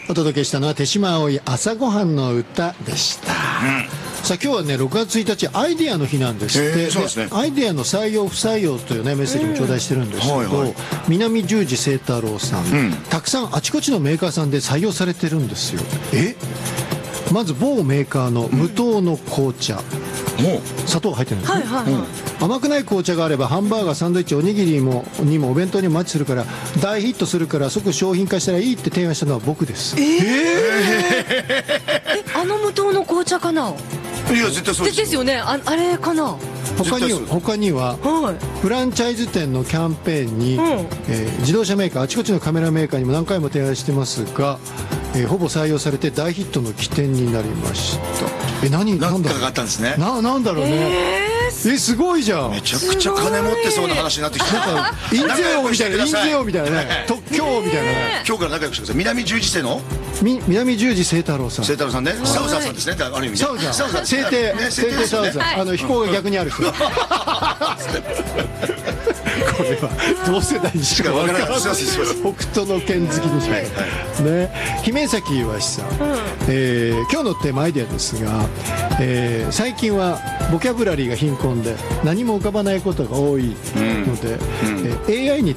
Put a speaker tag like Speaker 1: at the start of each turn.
Speaker 1: お届けしたのは手島葵朝ごはんの歌でした。さあ今日はね6月1日アイデアの日なんですって。
Speaker 2: そうですね。
Speaker 1: アイデアの採用不採用というねメッセージも頂戴してるんですけど、南十字清太郎さん、たくさんあちこちのメーカーさんで採用されてるんですよ。まず某メーカーの無糖の紅茶、砂糖入ってるんですね。甘くない紅茶があればハンバーガーサンドイッチおにぎりにもお弁当にもマッチするから大ヒットするから即商品化したらいいって提案したのは僕です。
Speaker 3: あの無糖の紅茶かな。
Speaker 2: いや絶対そう
Speaker 3: ですよね。あれかな。
Speaker 1: 他にはフランチャイズ店のキャンペーンに自動車メーカーあちこちのカメラメーカーにも何回も提案してますがほぼ採用されて大ヒットの起点になりました。なんだろう。
Speaker 2: なんかがあったんですね。
Speaker 1: なんだろうね。すごいじゃん。
Speaker 2: めちゃくちゃ金持ってそうな話になってきて、
Speaker 1: なんか印税王みたいな、印税王みたいなね、特許王みたいなね。
Speaker 2: 今日から仲良くしてください。南十字星の
Speaker 1: 南十字清太郎さん。
Speaker 2: 清太郎さんね。サウザーさんですね。ある意味ね。
Speaker 1: サウザー。聖帝サウザー。飛行が逆にある人。これは同世代にしか分からない。北斗の拳好きでしょ。ね。姫崎岩志さん。今日のテーマアイデアですが、最近はボキャブラリーが貧困で何も浮かばないことが多いので、AI に